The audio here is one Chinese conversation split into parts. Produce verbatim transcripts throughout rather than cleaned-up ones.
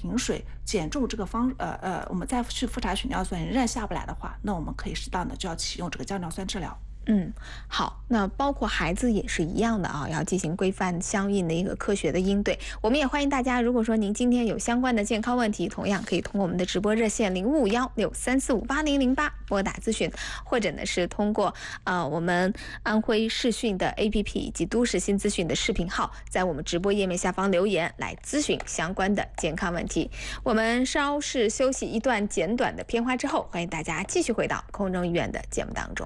饮水减重这个方呃呃，我们再去复查血尿酸仍然下不来的话，那我们可以适当的就要启用这个降尿酸治疗。 嗯，好，那包括孩子也是一样的啊，要进行规范相应的一个科学的应对。我们也欢迎大家，如果说您今天有相关的健康问题，同样可以通过我们的直播热线零五五幺六三四五八零零八拨打咨询，或者呢是通过呃我们安徽视讯的 A P P 以及都市新资讯的视频号，在我们直播页面下方留言来咨询相关的健康问题。我们稍事休息一段简短的片花之后，欢迎大家继续回到空中医院的节目当中。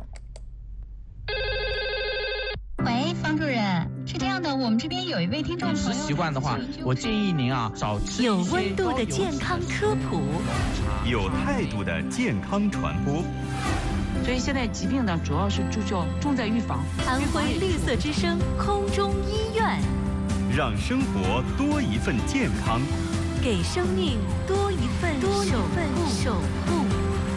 喂，方主任，是这样的，我们这边有一位听众朋友， 饮食习惯的话，我建议您啊少吃有温度的健康科普， 有态度的健康传播。 所以现在疾病呢，主要是注重重在预防。 安徽绿色之声空中医院， 让生活多一份健康， 给生命多一份多一份守护。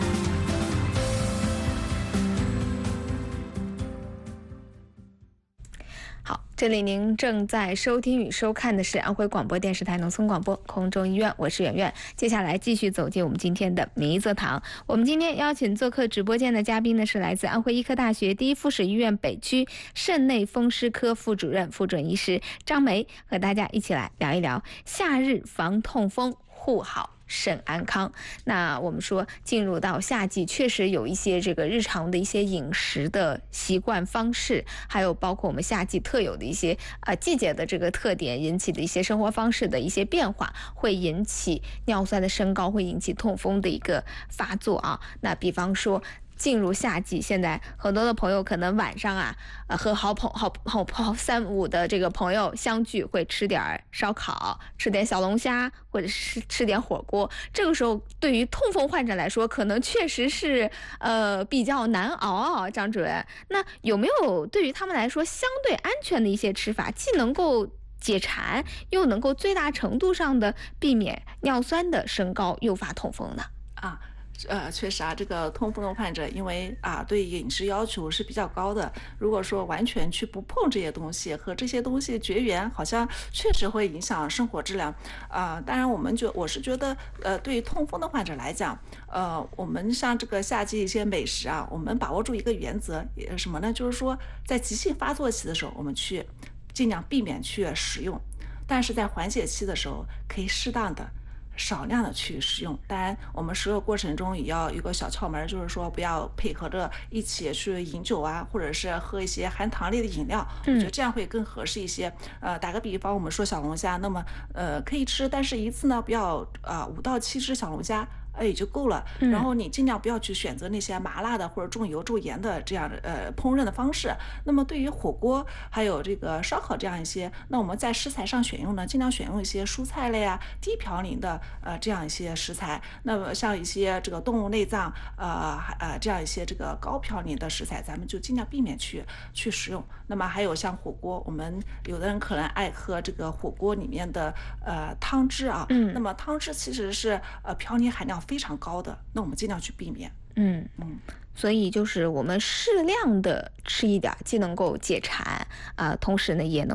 好，这里您正在收听与收看的是安徽广播电视台农村广播空中医院，我是圆圆。接下来继续走进我们今天的名医座谈。我们今天邀请做客直播间的嘉宾呢，是来自安徽医科大学第一附属医院北区肾内风湿科副主任、副准医师张梅，和大家一起来聊一聊夏日防痛风，护好肾安康。那我们说进入到夏季，确实有一些这个日常的一些饮食的习惯方式，还有包括我们夏季特有的一些呃季节的这个特点引起的一些生活方式的一些变化，会引起尿酸的升高，会引起痛风的一个发作啊。那比方说进入夏季，现在很多的朋友可能晚上啊，呃，和好朋好好好三五的这个朋友相聚，会吃点烧烤，吃点小龙虾，或者是吃点火锅。这个时候，对于痛风患者来说，可能确实是呃比较难熬啊。张主任，那有没有对于他们来说相对安全的一些吃法，既能够解馋，又能够最大程度上的避免尿酸的升高，诱发痛风呢？ 啊。呃，确实啊，这个痛风的患者，因为啊对饮食要求是比较高的，如果说完全去不碰这些东西，和这些东西绝缘，好像确实会影响生活质量。啊、呃，当然，我们觉我是觉得，呃，对于痛风的患者来讲，呃，我们像这个夏季一些美食啊，我们把握住一个原则，也什么呢？就是说，在急性发作期的时候，我们去尽量避免去食用，但是在缓解期的时候，可以适当的少量的去使用。当然我们食用过程中也要有个小窍门，就是说不要配合着一起去饮酒啊，或者是喝一些含糖类的饮料，我觉得这样会更合适一些。呃，打个比方，我们说小龙虾，那么呃可以吃，但是一次呢不要啊五到七只小龙虾哎也就够了。然后你尽量不要去选择那些麻辣的或者重油重盐的这样的呃烹饪的方式。那么对于火锅还有这个烧烤这样一些，那我们在食材上选用呢，尽量选用一些蔬菜类啊、低嘌呤的呃这样一些食材。那么像一些这个动物内脏呃呃这样一些这个高嘌呤的食材，咱们就尽量避免去去食用。那么还有像火锅，我们有的人可能爱喝这个火锅里面的呃汤汁啊，嗯，那么汤汁其实是呃嘌呤含量非常高的，那我们尽量去避免。 嗯嗯，所以就是我们适量的吃一点，既能够解馋啊、呃，同时呢也能